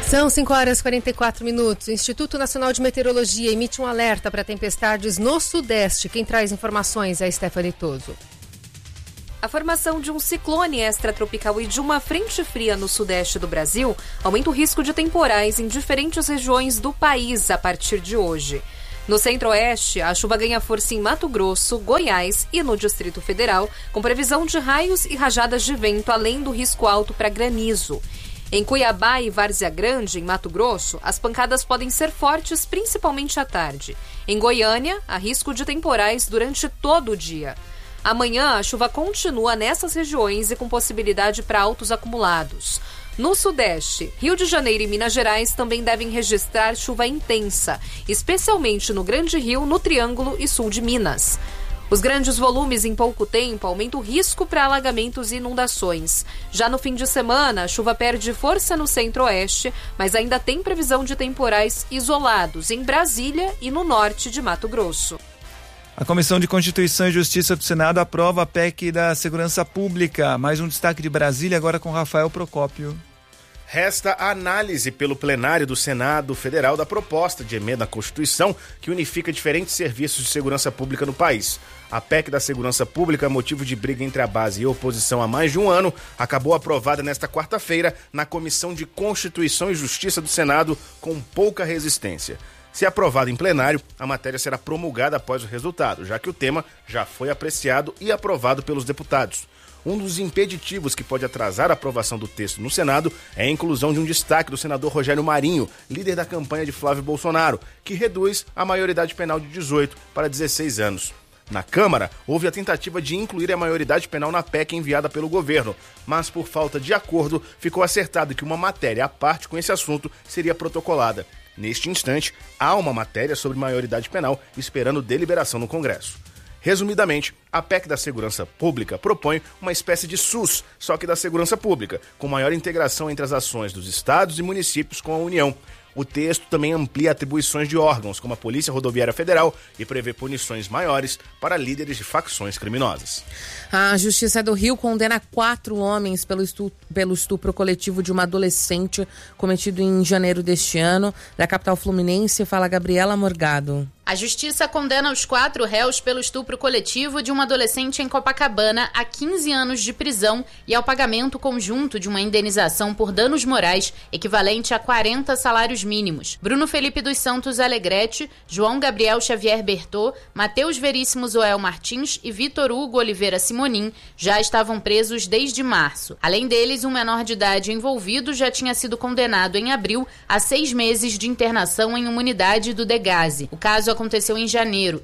São 5h44. O Instituto Nacional de Meteorologia emite um alerta para tempestades no Sudeste. Quem traz informações é a Stephanie Toso. A formação de um ciclone extratropical e de uma frente fria no sudeste do Brasil aumenta o risco de temporais em diferentes regiões do país a partir de hoje. No centro-oeste, a chuva ganha força em Mato Grosso, Goiás e no Distrito Federal, com previsão de raios e rajadas de vento, além do risco alto para granizo. Em Cuiabá e Várzea Grande, em Mato Grosso, as pancadas podem ser fortes, principalmente à tarde. Em Goiânia, há risco de temporais durante todo o dia. Amanhã, a chuva continua nessas regiões e com possibilidade para altos acumulados. No Sudeste, Rio de Janeiro e Minas Gerais também devem registrar chuva intensa, especialmente no Grande Rio, no Triângulo e sul de Minas. Os grandes volumes em pouco tempo aumentam o risco para alagamentos e inundações. Já no fim de semana, a chuva perde força no centro-oeste, mas ainda tem previsão de temporais isolados em Brasília e no norte de Mato Grosso. A Comissão de Constituição e Justiça do Senado aprova a PEC da Segurança Pública. Mais um destaque de Brasília, agora com Rafael Procópio. Resta a análise pelo plenário do Senado Federal da proposta de emenda à Constituição que unifica diferentes serviços de segurança pública no país. A PEC da Segurança Pública, motivo de briga entre a base e a oposição há mais de um ano, acabou aprovada nesta quarta-feira na Comissão de Constituição e Justiça do Senado com pouca resistência. Se aprovada em plenário, a matéria será promulgada após o resultado, já que o tema já foi apreciado e aprovado pelos deputados. Um dos impeditivos que pode atrasar a aprovação do texto no Senado é a inclusão de um destaque do senador Rogério Marinho, líder da campanha de Flávio Bolsonaro, que reduz a maioridade penal de 18 para 16 anos. Na Câmara, houve a tentativa de incluir a maioridade penal na PEC enviada pelo governo, mas por falta de acordo, ficou acertado que uma matéria à parte com esse assunto seria protocolada. Neste instante, há uma matéria sobre maioridade penal esperando deliberação no Congresso. Resumidamente, a PEC da Segurança Pública propõe uma espécie de SUS, só que da segurança pública, com maior integração entre as ações dos estados e municípios com a União. O texto também amplia atribuições de órgãos, como a Polícia Rodoviária Federal, e prevê punições maiores para líderes de facções criminosas. A Justiça do Rio condena 4 homens pelo estupro coletivo de uma adolescente cometido em janeiro deste ano. Da capital fluminense, fala Gabriela Morgado. A Justiça condena os 4 réus pelo estupro coletivo de uma adolescente em Copacabana a 15 anos de prisão e ao pagamento conjunto de uma indenização por danos morais equivalente a 40 salários mínimos. Bruno Felipe dos Santos Alegrete, João Gabriel Xavier Bertô, Matheus Veríssimo Zoel Martins e Vitor Hugo Oliveira Simonim já estavam presos desde março. Além deles, um menor de idade envolvido já tinha sido condenado em abril a 6 meses de internação em uma unidade do Degase. O caso aconteceu em janeiro.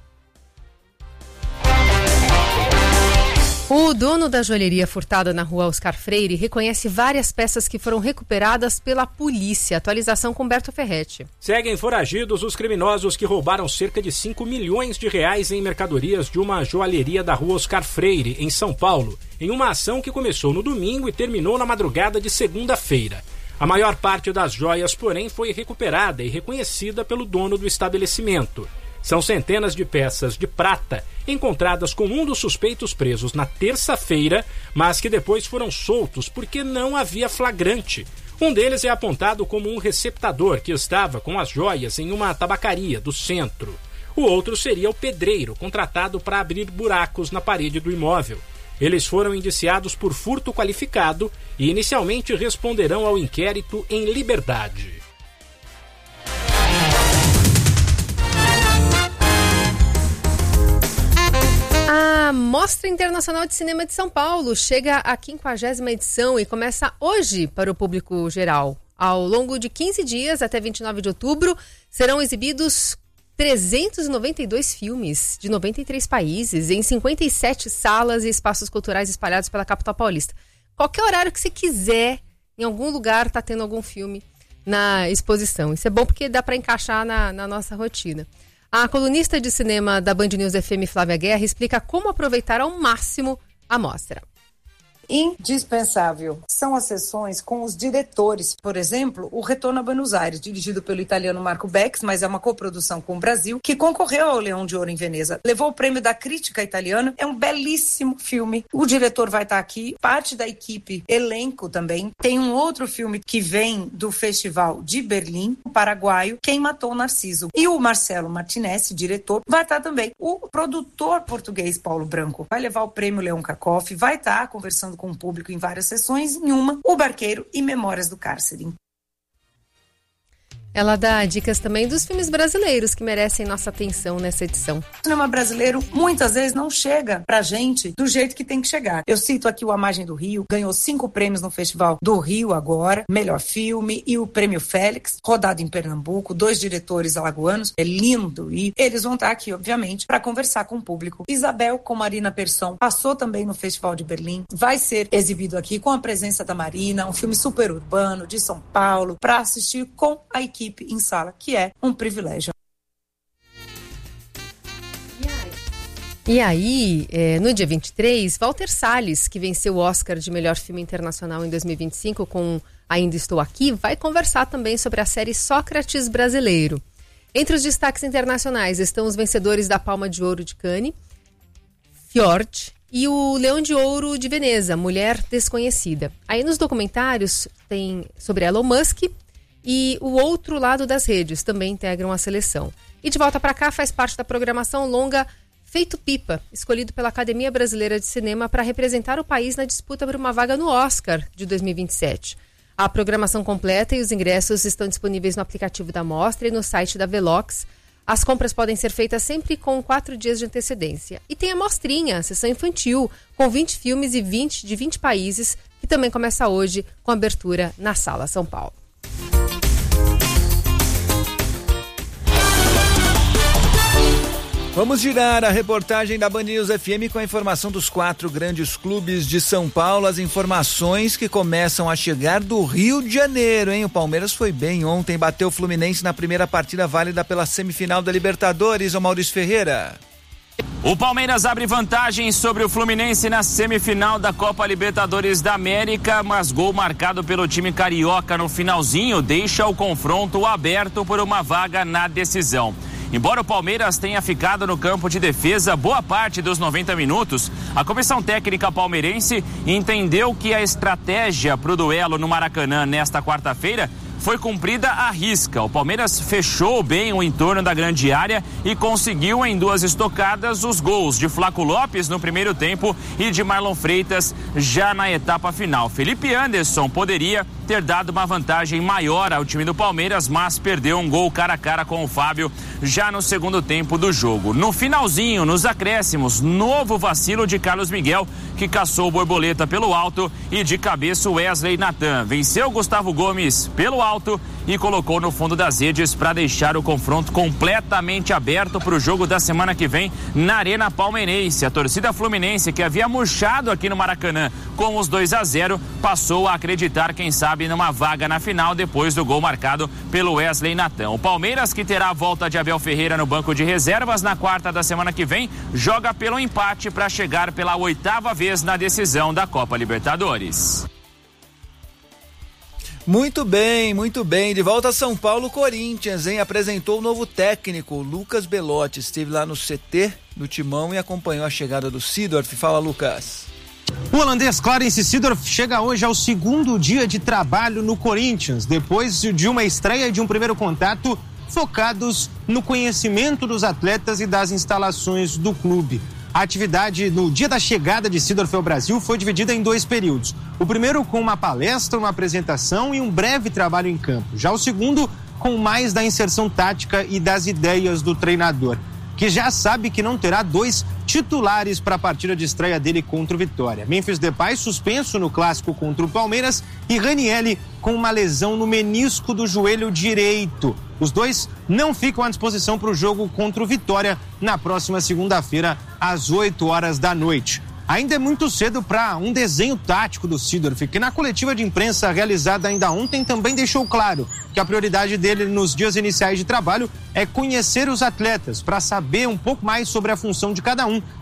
O dono da joalheria furtada na rua Oscar Freire reconhece várias peças que foram recuperadas pela polícia. Atualização com Berto Ferretti. Seguem foragidos os criminosos que roubaram cerca de 5 milhões de reais em mercadorias de uma joalheria da rua Oscar Freire, em São Paulo, em uma ação que começou no domingo e terminou na madrugada de segunda-feira. A maior parte das joias, porém, foi recuperada e reconhecida pelo dono do estabelecimento. São centenas de peças de prata encontradas com um dos suspeitos presos na terça-feira, mas que depois foram soltos porque não havia flagrante. Um deles é apontado como um receptador que estava com as joias em uma tabacaria do centro. O outro seria o pedreiro, contratado para abrir buracos na parede do imóvel. Eles foram indiciados por furto qualificado e inicialmente responderão ao inquérito em liberdade. A Mostra Internacional de Cinema de São Paulo chega à 50ª edição e começa hoje para o público geral. Ao longo de 15 dias, até 29 de outubro, serão exibidos 392 filmes de 93 países em 57 salas e espaços culturais espalhados pela capital paulista. Qualquer horário que você quiser, em algum lugar está tendo algum filme na exposição. Isso é bom porque dá para encaixar na nossa rotina. A colunista de cinema da Band News FM, Flávia Guerra, explica como aproveitar ao máximo a mostra. indispensável são as sessões com os diretores. Por exemplo, o Retorno a Buenos Aires, dirigido pelo italiano Marco Bex, mas é uma coprodução com o Brasil, que concorreu ao Leão de Ouro em Veneza. Levou o prêmio da crítica italiana. É um belíssimo filme. O diretor vai estar aqui, parte da equipe, elenco também. Tem um outro filme que vem do Festival de Berlim, paraguaio, Quem Matou Narciso. E o Marcelo Martinez, diretor, vai estar também. O produtor português Paulo Branco vai levar o prêmio Leão Cacoff, vai estar conversando com o público em várias sessões, em uma, O Barqueiro e Memórias do Cárcere. Ela dá dicas também dos filmes brasileiros que merecem nossa atenção nessa edição. O cinema brasileiro muitas vezes não chega pra gente do jeito que tem que chegar. Eu cito aqui o A Margem do Rio, ganhou 5 prêmios no Festival do Rio agora, melhor filme, e o Prêmio Félix, rodado em Pernambuco, 2 diretores alagoanos, é lindo, e eles vão estar aqui, obviamente, para conversar com o público. Isabel com Marina Persson passou também no Festival de Berlim, vai ser exibido aqui com a presença da Marina, um filme super urbano de São Paulo, para assistir com a equipe em sala, que é um privilégio. E aí, no dia 23, Walter Salles, que venceu o Oscar de melhor filme internacional em 2025 com Ainda Estou Aqui, vai conversar também sobre a série Sócrates Brasileiro. Entre os destaques internacionais estão os vencedores da Palma de Ouro de Cannes, Fjord, e o Leão de Ouro de Veneza, Mulher Desconhecida. Aí nos documentários tem sobre Elon Musk e O Outro Lado das Redes, também integram a seleção. E de volta para cá faz parte da programação longa Feito Pipa, escolhido pela Academia Brasileira de Cinema para representar o país na disputa por uma vaga no Oscar de 2027. A programação completa e os ingressos estão disponíveis no aplicativo da Mostra e no site da Velox. As compras podem ser feitas sempre com 4 dias de antecedência. E tem a Mostrinha, a sessão infantil, com 20 filmes e 20 países, que também começa hoje com abertura na Sala São Paulo. Vamos girar a reportagem da Band News FM com a informação dos 4 grandes clubes de São Paulo, as informações que começam a chegar do Rio de Janeiro, hein? O Palmeiras foi bem ontem, bateu o Fluminense na primeira partida válida pela semifinal da Libertadores, o Maurício Ferreira. O Palmeiras abre vantagem sobre o Fluminense na semifinal da Copa Libertadores da América, mas gol marcado pelo time carioca no finalzinho deixa o confronto aberto por uma vaga na decisão. Embora o Palmeiras tenha ficado no campo de defesa boa parte dos 90 minutos, a comissão técnica palmeirense entendeu que a estratégia para o duelo no Maracanã nesta quarta-feira foi cumprida à risca. O Palmeiras fechou bem o entorno da grande área e conseguiu em 2 estocadas os gols de Flaco Lopes no primeiro tempo e de Marlon Freitas já na etapa final. Felipe Anderson poderia ter dado uma vantagem maior ao time do Palmeiras, mas perdeu um gol cara a cara com o Fábio já no segundo tempo do jogo. No finalzinho, nos acréscimos, novo vacilo de Carlos Miguel, que caçou o Borboleta pelo alto e de cabeça o Wesley Natan. Venceu Gustavo Gomes pelo alto e colocou no fundo das redes para deixar o confronto completamente aberto para o jogo da semana que vem na Arena Palmeirense. A torcida fluminense, que havia murchado aqui no Maracanã com os 2-0, passou a acreditar, quem sabe, numa vaga na final depois do gol marcado pelo Wesley Natan. O Palmeiras, que terá a volta de Abel Ferreira no banco de reservas na quarta da semana que vem, joga pelo empate para chegar pela 8ª vez na decisão da Copa Libertadores. Muito bem, muito bem. De volta a São Paulo, Corinthians, hein? Apresentou o novo técnico, Lucas Belotti. Esteve lá no CT do Timão e acompanhou a chegada do Seedorf. Fala, Lucas. O holandês Clarence Seedorf chega hoje ao 2º dia de trabalho no Corinthians, depois de uma estreia e de um primeiro contato focados no conhecimento dos atletas e das instalações do clube. A atividade no dia da chegada de Seedorf ao Brasil foi dividida em 2 períodos. O primeiro com uma palestra, uma apresentação e um breve trabalho em campo. Já o segundo com mais da inserção tática e das ideias do treinador, que já sabe que não terá 2 titulares para a partida de estreia dele contra o Vitória. Memphis Depay suspenso no clássico contra o Palmeiras e Ranieri com uma lesão no menisco do joelho direito. Os 2 não ficam à disposição para o jogo contra o Vitória na próxima segunda-feira, às 20h. Ainda é muito cedo para um desenho tático do Seedorf, que na coletiva de imprensa realizada ainda ontem também deixou claro que a prioridade dele nos dias iniciais de trabalho é conhecer os atletas para saber um pouco mais sobre a função de cada um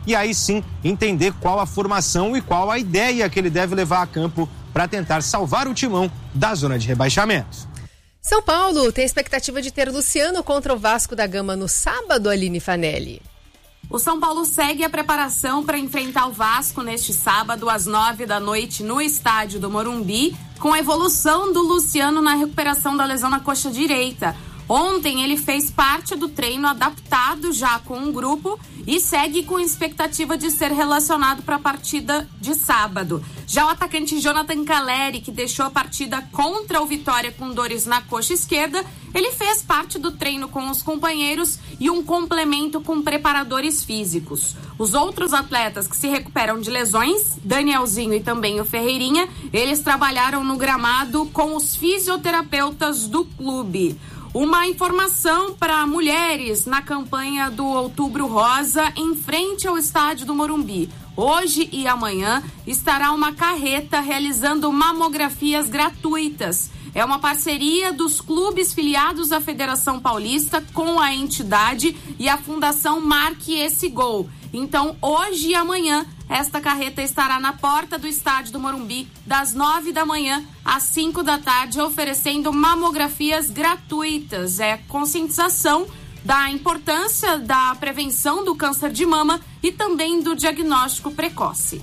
e aí sim entender qual a formação e qual a ideia que ele deve levar a campo para tentar salvar o Timão da zona de rebaixamento. São Paulo tem expectativa de ter Luciano contra o Vasco da Gama no sábado, Aline Fanelli. O São Paulo segue a preparação para enfrentar o Vasco neste sábado às 21h no estádio do Morumbi, com a evolução do Luciano na recuperação da lesão na coxa direita. Ontem ele fez parte do treino adaptado já com um grupo e segue com expectativa de ser relacionado para a partida de sábado. Já o atacante Jonathan Caleri, que deixou a partida contra o Vitória com dores na coxa esquerda, ele fez parte do treino com os companheiros e um complemento com preparadores físicos. Os outros atletas que se recuperam de lesões, Danielzinho e também o Ferreirinha, eles trabalharam no gramado com os fisioterapeutas do clube. Uma informação para mulheres na campanha do Outubro Rosa em frente ao estádio do Morumbi. Hoje e amanhã estará uma carreta realizando mamografias gratuitas. É uma parceria dos clubes filiados à Federação Paulista com a entidade e a Fundação Marque Esse Gol. Então, hoje e amanhã, esta carreta estará na porta do estádio do Morumbi, das 9h às 5h, oferecendo mamografias gratuitas. É conscientização da importância da prevenção do câncer de mama e também do diagnóstico precoce.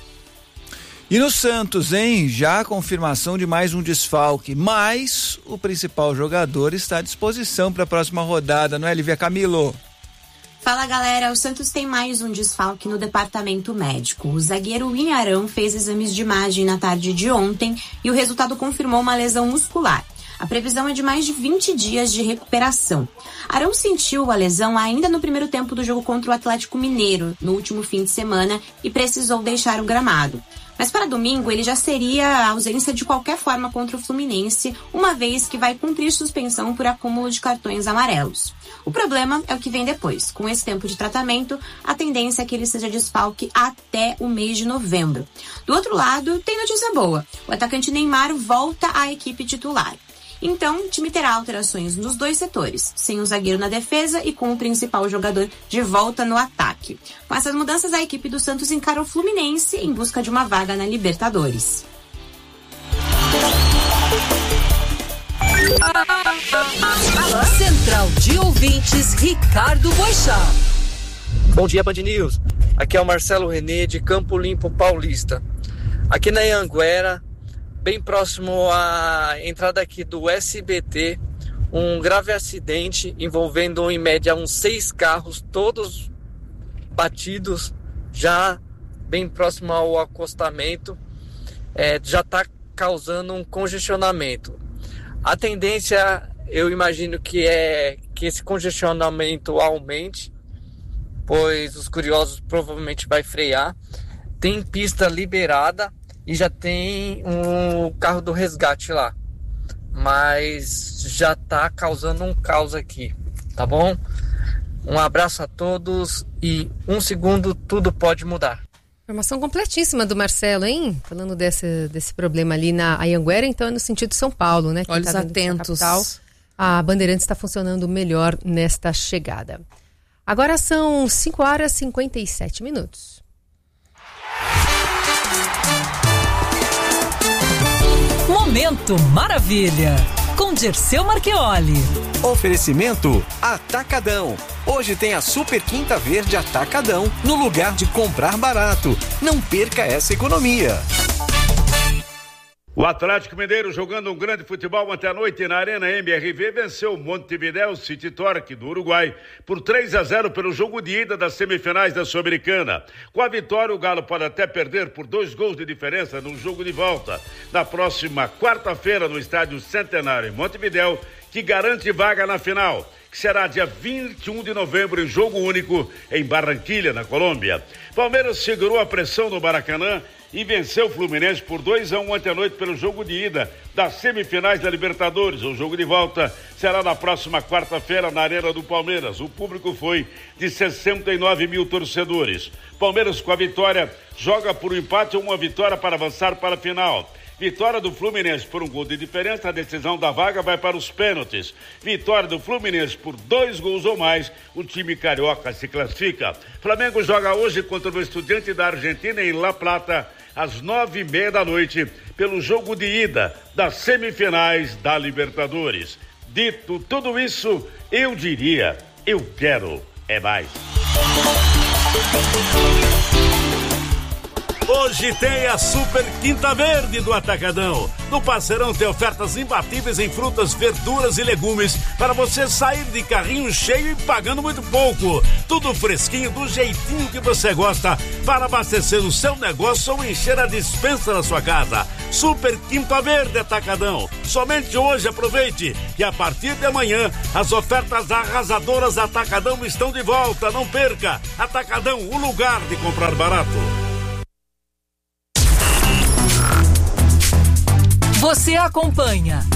E no Santos, hein? Já a confirmação de mais um desfalque, mas o principal jogador está à disposição para a próxima rodada, não é, Lívia Camilo? Fala, galera, o Santos tem mais um desfalque no departamento médico. O zagueiro William Arão fez exames de imagem na tarde de ontem e o resultado confirmou uma lesão muscular. A previsão é de mais de 20 dias de recuperação. Arão sentiu a lesão ainda no primeiro tempo do jogo contra o Atlético Mineiro, no último fim de semana, e precisou deixar o gramado. Mas para domingo ele já seria a ausência de qualquer forma contra o Fluminense, uma vez que vai cumprir suspensão por acúmulo de cartões amarelos. O problema é o que vem depois. Com esse tempo de tratamento, a tendência é que ele seja desfalque até o mês de novembro. Do outro lado, tem notícia boa. O atacante Neymar volta à equipe titular. Então, o time terá alterações nos dois setores, sem o zagueiro na defesa e com o principal jogador de volta no ataque. Com essas mudanças, a equipe do Santos encara o Fluminense em busca de uma vaga na Libertadores. Central de Ouvintes, Ricardo Boixá. Bom dia, Band News. Aqui é o Marcelo Renê, de Campo Limpo Paulista. Aqui na Anhanguera, bem próximo à entrada aqui do SBT, um grave acidente envolvendo em média uns 6 carros, todos batidos, já bem próximo ao acostamento, já está causando um congestionamento. A tendência, eu imagino que é que esse congestionamento aumente, pois os curiosos provavelmente vai frear. Tem pista liberada e já tem um carro do resgate lá, mas já está causando um caos aqui, tá bom? Um abraço a todos e 1 segundo, tudo pode mudar. Informação completíssima do Marcelo, hein? Falando desse problema ali na Anhanguera, então é no sentido de São Paulo, né? Olhos atentos. Capital, a Bandeirantes está funcionando melhor nesta chegada. Agora são 5h57. Momento Maravilha, com Dirceu Marchioli. Oferecimento Atacadão. Hoje tem a Super Quinta Verde Atacadão, no lugar de comprar barato. Não perca essa economia. O Atlético Mineiro, jogando um grande futebol ontem à noite na Arena MRV, venceu o Montevideo City Torque do Uruguai por 3-0 pelo jogo de ida das semifinais da Sul-Americana. Com a vitória, o Galo pode até perder por 2 gols de diferença no jogo de volta, na próxima quarta-feira no Estádio Centenário em Montevideo, que garante vaga na final, que será dia 21 de novembro em jogo único em Barranquilha, na Colômbia. Palmeiras segurou a pressão no Maracanã e venceu o Fluminense por 2-1 ontem à noite pelo jogo de ida das semifinais da Libertadores. O jogo de volta será na próxima quarta-feira na Arena do Palmeiras. O público foi de 69 mil torcedores. Palmeiras, com a vitória, joga por um empate ou uma vitória para avançar para a final. Vitória do Fluminense por 1 gol de diferença, a decisão da vaga vai para os pênaltis. Vitória do Fluminense por 2 gols ou mais, o time carioca se classifica. Flamengo joga hoje contra o Estudiante da Argentina em La Plata, às 9:30 da noite, pelo jogo de ida das semifinais da Libertadores. Dito tudo isso, eu diria, eu quero é mais. Hoje tem a Super Quinta Verde do Atacadão. No Parceirão tem ofertas imbatíveis em frutas, verduras e legumes para você sair de carrinho cheio e pagando muito pouco. Tudo fresquinho, do jeitinho que você gosta, para abastecer o seu negócio ou encher a despensa da sua casa. Super Quinta Verde Atacadão. Somente hoje aproveite que a partir de amanhã as ofertas arrasadoras Atacadão estão de volta. Não perca. Atacadão, o lugar de comprar barato. Você acompanha